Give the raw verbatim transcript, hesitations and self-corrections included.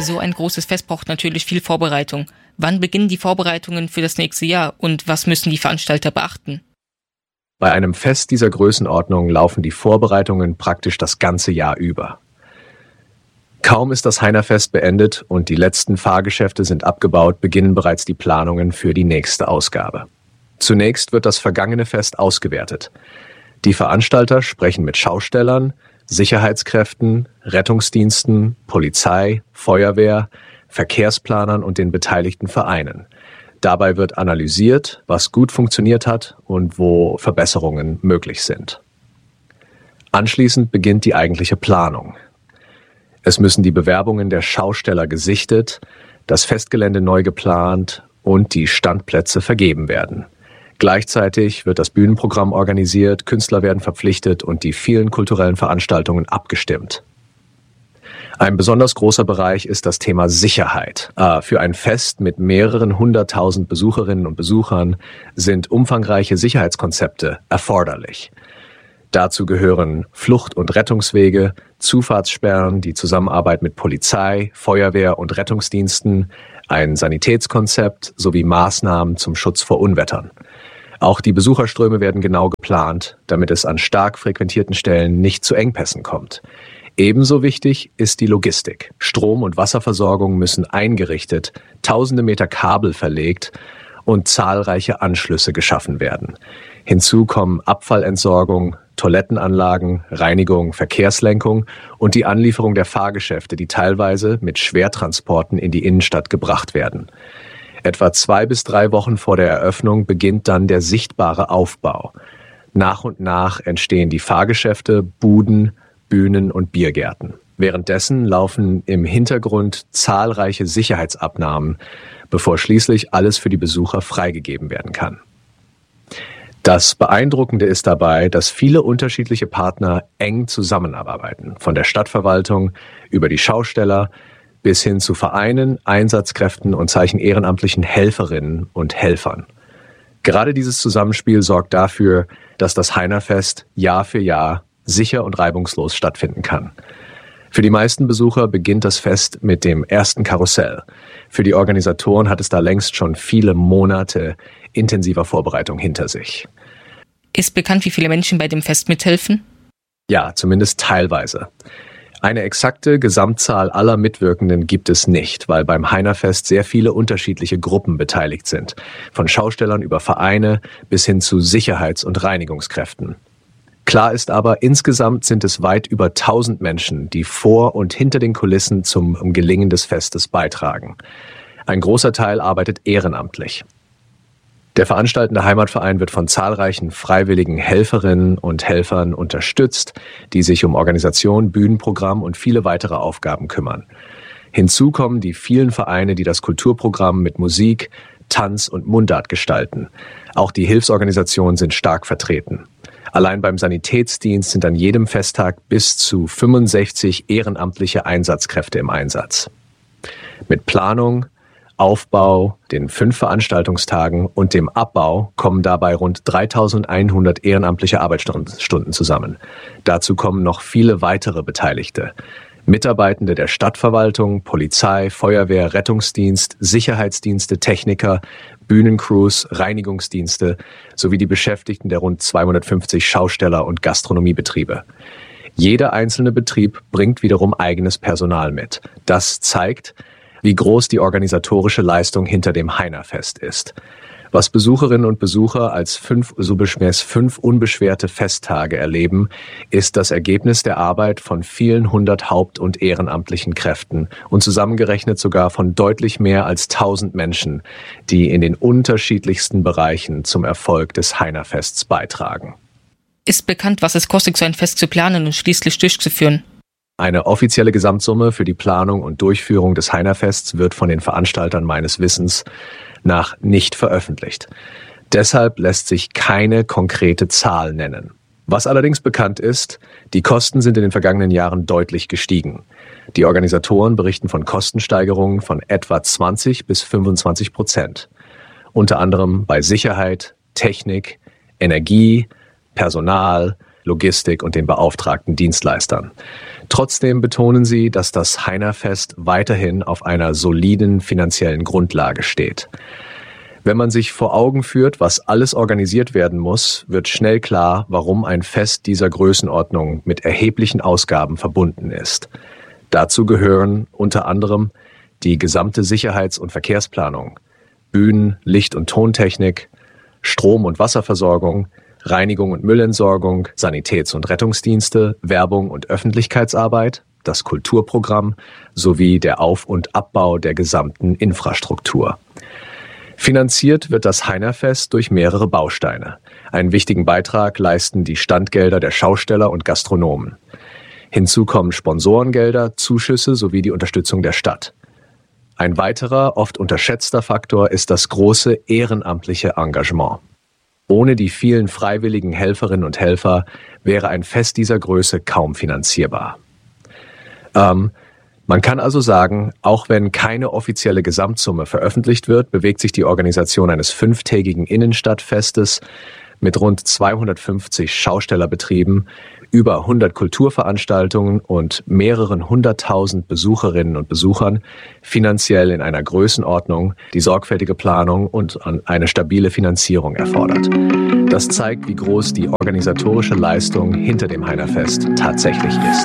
So ein großes Fest braucht natürlich viel Vorbereitung. Wann beginnen die Vorbereitungen für das nächste Jahr und was müssen die Veranstalter beachten? Bei einem Fest dieser Größenordnung laufen die Vorbereitungen praktisch das ganze Jahr über. Kaum ist das Heinerfest beendet und die letzten Fahrgeschäfte sind abgebaut, beginnen bereits die Planungen für die nächste Ausgabe. Zunächst wird das vergangene Fest ausgewertet. Die Veranstalter sprechen mit Schaustellern, Sicherheitskräften, Rettungsdiensten, Polizei, Feuerwehr, Verkehrsplanern und den beteiligten Vereinen. Dabei wird analysiert, was gut funktioniert hat und wo Verbesserungen möglich sind. Anschließend beginnt die eigentliche Planung. Es müssen die Bewerbungen der Schausteller gesichtet, das Festgelände neu geplant und die Standplätze vergeben werden. Gleichzeitig wird das Bühnenprogramm organisiert, Künstler werden verpflichtet und die vielen kulturellen Veranstaltungen abgestimmt. Ein besonders großer Bereich ist das Thema Sicherheit. Für ein Fest mit mehreren hunderttausend Besucherinnen und Besuchern sind umfangreiche Sicherheitskonzepte erforderlich. Dazu gehören Flucht- und Rettungswege, Zufahrtssperren, die Zusammenarbeit mit Polizei, Feuerwehr und Rettungsdiensten, ein Sanitätskonzept sowie Maßnahmen zum Schutz vor Unwettern. Auch die Besucherströme werden genau geplant, damit es an stark frequentierten Stellen nicht zu Engpässen kommt. Ebenso wichtig ist die Logistik. Strom- und Wasserversorgung müssen eingerichtet, tausende Meter Kabel verlegt und zahlreiche Anschlüsse geschaffen werden. Hinzu kommen Abfallentsorgung, Toilettenanlagen, Reinigung, Verkehrslenkung und die Anlieferung der Fahrgeschäfte, die teilweise mit Schwertransporten in die Innenstadt gebracht werden. Etwa zwei bis drei Wochen vor der Eröffnung beginnt dann der sichtbare Aufbau. Nach und nach entstehen die Fahrgeschäfte, Buden, Bühnen und Biergärten. Währenddessen laufen im Hintergrund zahlreiche Sicherheitsabnahmen, bevor schließlich alles für die Besucher freigegeben werden kann. Das Beeindruckende ist dabei, dass viele unterschiedliche Partner eng zusammenarbeiten, von der Stadtverwaltung über die Schausteller bis hin zu Vereinen, Einsatzkräften und zahlreichen ehrenamtlichen Helferinnen und Helfern. Gerade dieses Zusammenspiel sorgt dafür, dass das Heinerfest Jahr für Jahr sicher und reibungslos stattfinden kann. Für die meisten Besucher beginnt das Fest mit dem ersten Karussell. Für die Organisatoren hat es da längst schon viele Monate intensiver Vorbereitung hinter sich. Ist bekannt, wie viele Menschen bei dem Fest mithelfen? Ja, zumindest teilweise. Eine exakte Gesamtzahl aller Mitwirkenden gibt es nicht, weil beim Heinerfest sehr viele unterschiedliche Gruppen beteiligt sind. Von Schaustellern über Vereine bis hin zu Sicherheits- und Reinigungskräften. Klar ist aber, insgesamt sind es weit über tausend Menschen, die vor und hinter den Kulissen zum Gelingen des Festes beitragen. Ein großer Teil arbeitet ehrenamtlich. Der veranstaltende Heimatverein wird von zahlreichen freiwilligen Helferinnen und Helfern unterstützt, die sich um Organisation, Bühnenprogramm und viele weitere Aufgaben kümmern. Hinzu kommen die vielen Vereine, die das Kulturprogramm mit Musik, Tanz und Mundart gestalten. Auch die Hilfsorganisationen sind stark vertreten. Allein beim Sanitätsdienst sind an jedem Festtag bis zu fünfundsechzig ehrenamtliche Einsatzkräfte im Einsatz. Mit Planung, Aufbau, den fünf Veranstaltungstagen und dem Abbau kommen dabei rund dreitausendeinhundert ehrenamtliche Arbeitsstunden zusammen. Dazu kommen noch viele weitere Beteiligte. Mitarbeitende der Stadtverwaltung, Polizei, Feuerwehr, Rettungsdienst, Sicherheitsdienste, Techniker, Bühnencrews, Reinigungsdienste sowie die Beschäftigten der rund zweihundertfünfzig Schausteller und Gastronomiebetriebe. Jeder einzelne Betrieb bringt wiederum eigenes Personal mit. Das zeigt, wie groß die organisatorische Leistung hinter dem Heinerfest ist. Was Besucherinnen und Besucher als fünf, so beschmäß fünf unbeschwerte Festtage erleben, ist das Ergebnis der Arbeit von vielen hundert haupt- und ehrenamtlichen Kräften und zusammengerechnet sogar von deutlich mehr als tausend Menschen, die in den unterschiedlichsten Bereichen zum Erfolg des Heinerfests beitragen. Ist bekannt, was es kostet, so ein Fest zu planen und schließlich durchzuführen? Eine offizielle Gesamtsumme für die Planung und Durchführung des Heinerfests wird von den Veranstaltern meines Wissens nach nicht veröffentlicht. Deshalb lässt sich keine konkrete Zahl nennen. Was allerdings bekannt ist, die Kosten sind in den vergangenen Jahren deutlich gestiegen. Die Organisatoren berichten von Kostensteigerungen von etwa zwanzig bis fünfundzwanzig Prozent. Unter anderem bei Sicherheit, Technik, Energie, Personal, Logistik und den beauftragten Dienstleistern. Trotzdem betonen sie, dass das Heinerfest weiterhin auf einer soliden finanziellen Grundlage steht. Wenn man sich vor Augen führt, was alles organisiert werden muss, wird schnell klar, warum ein Fest dieser Größenordnung mit erheblichen Ausgaben verbunden ist. Dazu gehören unter anderem die gesamte Sicherheits- und Verkehrsplanung, Bühnen-, Licht- und Tontechnik, Strom- und Wasserversorgung, Reinigung und Müllentsorgung, Sanitäts- und Rettungsdienste, Werbung und Öffentlichkeitsarbeit, das Kulturprogramm sowie der Auf- und Abbau der gesamten Infrastruktur. Finanziert wird das Heinerfest durch mehrere Bausteine. Einen wichtigen Beitrag leisten die Standgelder der Schausteller und Gastronomen. Hinzu kommen Sponsorengelder, Zuschüsse sowie die Unterstützung der Stadt. Ein weiterer, oft unterschätzter Faktor ist das große ehrenamtliche Engagement. Ohne die vielen freiwilligen Helferinnen und Helfer wäre ein Fest dieser Größe kaum finanzierbar. Ähm, Man kann also sagen, auch wenn keine offizielle Gesamtsumme veröffentlicht wird, bewegt sich die Organisation eines fünftägigen Innenstadtfestes mit rund zweihundertfünfzig Schaustellerbetrieben, über hundert Kulturveranstaltungen und mehreren hunderttausend Besucherinnen und Besuchern finanziell in einer Größenordnung, die sorgfältige Planung und eine stabile Finanzierung erfordert. Das zeigt, wie groß die organisatorische Leistung hinter dem Heinerfest tatsächlich ist.